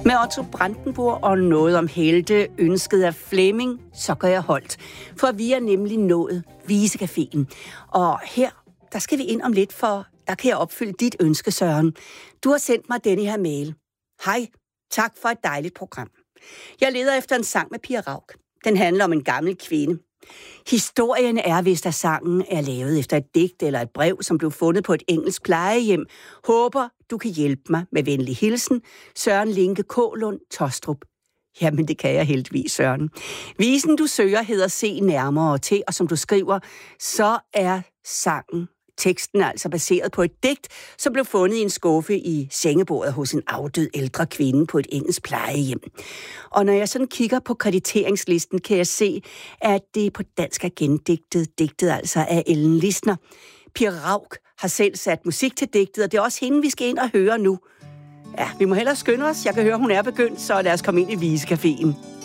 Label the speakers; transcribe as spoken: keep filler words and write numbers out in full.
Speaker 1: Med Otto Brandenburg og noget om helte, ønsket af Flemming, så gør jeg holdt. For vi er nemlig nået Visecaféen. Og her, der skal vi ind om lidt, for der kan jeg opfylde dit ønske, Søren. Du har sendt mig denne her mail. Hej, tak for et dejligt program. Jeg leder efter en sang med Pia Rauk. Den handler om en gammel kvinde. Historien er vist, at sangen er lavet efter et digt eller et brev, som blev fundet på et engelsk plejehjem. Håber, du kan hjælpe mig med venlig hilsen. Søren Linke Kålund Tostrup. Jamen, det kan jeg heldigvis, Søren. Visen, du søger, hedder Se nærmere til, og som du skriver, så er sangen, teksten altså baseret på et digt, som blev fundet i en skuffe i sengebordet hos en afdød ældre kvinde på et engelsk plejehjem. Og når jeg sådan kigger på krediteringslisten, kan jeg se, at det på dansk er gendigtet, digtet altså af Ellen Lisner. Pia Rauk har selv sat musik til digtet, og det er også hende, vi skal ind og høre nu. Ja, vi må hellere skynde os. Jeg kan høre, hun er begyndt, så lad os komme ind i Visecaféen.